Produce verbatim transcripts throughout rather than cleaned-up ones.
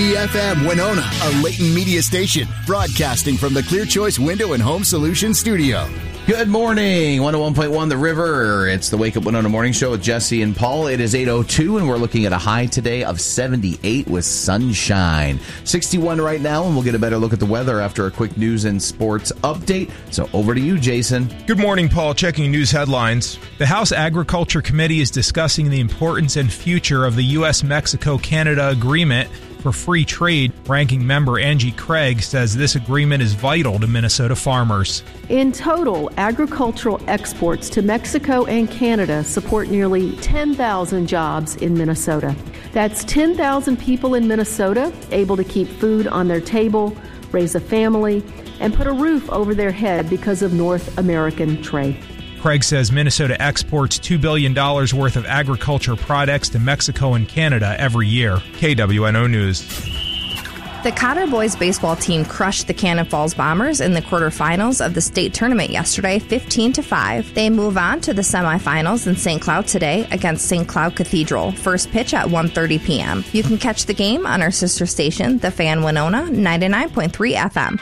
E F M Winona, a Layton media station, broadcasting from the Clear Choice Window and Home Solutions studio. Good morning, one oh one point one The River. It's the Wake Up Winona Morning Show with Jesse and Paul. It is eight oh two, and we're looking at a high today of seventy-eight with sunshine. sixty-one right now, and we'll get a better look at the weather after a quick news and sports update. So over to you, Jason. Good morning, Paul. Checking news headlines. The House Agriculture Committee is discussing the importance and future of the U S Mexico Canada agreement for free trade. Ranking member Angie Craig says this agreement is vital to Minnesota farmers. In total, agricultural exports to Mexico and Canada support nearly ten thousand jobs in Minnesota. That's ten thousand people in Minnesota able to keep food on their table, raise a family, and put a roof over their head because of North American trade. Craig says Minnesota exports two billion dollars worth of agriculture products to Mexico and Canada every year. K W N O News. The Cotter boys baseball team crushed the Cannon Falls Bombers in the quarterfinals of the state tournament yesterday, fifteen to five. They move on to the semifinals in Saint Cloud today against Saint Cloud Cathedral. First pitch at one thirty p.m. You can catch the game on our sister station, The Fan Winona, ninety-nine point three F M.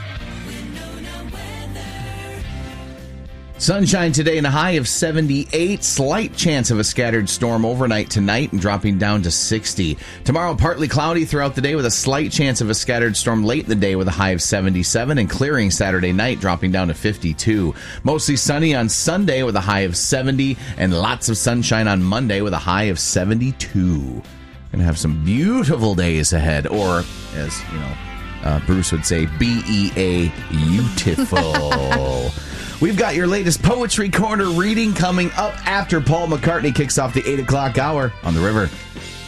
Sunshine today and a high of seventy-eight. Slight chance of a scattered storm overnight tonight and dropping down to sixty. Tomorrow, partly cloudy throughout the day with a slight chance of a scattered storm late in the day with a high of seventy-seven and clearing Saturday night, dropping down to fifty-two. Mostly sunny on Sunday with a high of seventy and lots of sunshine on Monday with a high of seventy-two. Gonna have some beautiful days ahead, or as you know, uh, Bruce would say, B E A beautiful. We've got your latest Poetry Corner reading coming up after Paul McCartney kicks off the eight o'clock hour on The River.